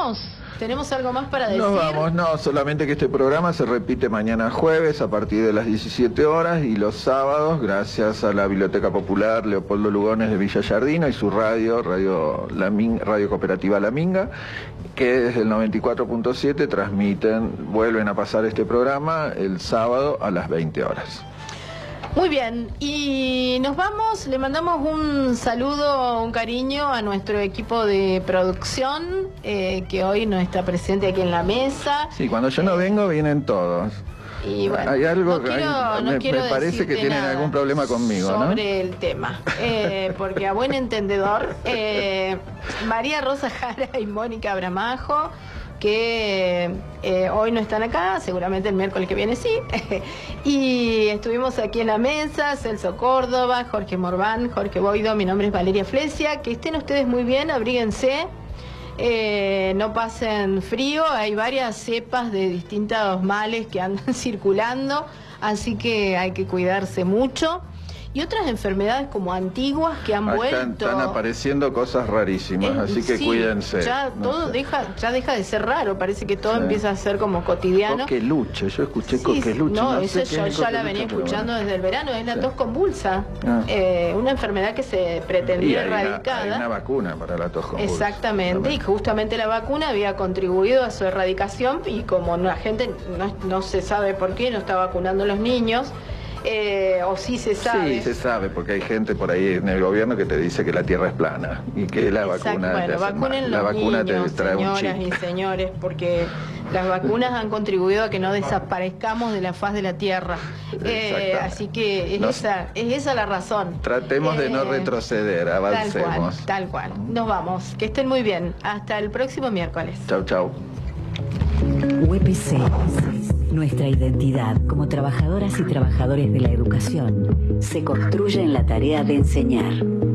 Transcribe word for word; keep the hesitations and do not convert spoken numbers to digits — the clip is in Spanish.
vamos? ¿Tenemos algo más para decir? Nos vamos, no, solamente que este programa se repite mañana jueves a partir de las diecisiete horas y los sábados, gracias a la Biblioteca Popular Leopoldo Lugones de Villa Yardino y su radio, Radio, La Min- radio Cooperativa La Minga, que desde el noventa y cuatro punto siete transmiten, vuelven a pasar este programa el sábado a las veinte horas. Muy bien, y nos vamos, le mandamos un saludo, un cariño a nuestro equipo de producción, eh, que hoy no está presente aquí en la mesa. Sí, cuando yo no vengo vienen todos. Y bueno, hay algo no que quiero, hay, no me, quiero me parece que tienen algún problema conmigo, ¿no? Sobre el tema, eh, porque a buen entendedor, eh, María Rosa Jara y Mónica Abramajo, que eh, hoy no están acá, seguramente el miércoles que viene sí, y estuvimos aquí en la mesa, Celso Córdoba, Jorge Morván, Jorge Boido, mi nombre es Valeria Flesia, que estén ustedes muy bien, abríguense, eh, no pasen frío, hay varias cepas de distintos males que andan circulando, así que hay que cuidarse mucho. Y otras enfermedades como antiguas que han Acá vuelto. Están apareciendo cosas rarísimas, Eh, así que sí, cuídense. Ya no todo sé. deja, ya deja de ser raro, parece que todo Sí. empieza a ser como cotidiano. Coqueluche, yo escuché Sí, coqueluche. no, no eso sé qué yo es ya la coqueluche, venía pero escuchando bueno. desde el verano, es la Sí. tos convulsa, Ah. eh, una enfermedad que se Y pretendía hay una, erradicada. hay una vacuna para la tos convulsa. Exactamente, y También. justamente la vacuna había contribuido a su erradicación y como la gente no, no se sabe por qué no está vacunando a los niños, eh, o sí se sabe. Sí, se sabe, porque hay gente por ahí en el gobierno que te dice que la Tierra es plana y que la Exacto, vacuna te bueno, hace vacunen mal. los La vacuna niños, te trae un señoras chip. y señores, porque las vacunas han contribuido a que no desaparezcamos de la faz de la Tierra. Eh, Exactamente. así que es, No- esa, es esa la razón. Tratemos de no Eh, retroceder, Tal avancemos. cual, tal cual. Nos vamos. Que estén muy bien. Hasta el próximo miércoles. Chau, chau. U E P C, nuestra identidad como trabajadoras y trabajadores de la educación, se construye en la tarea de enseñar.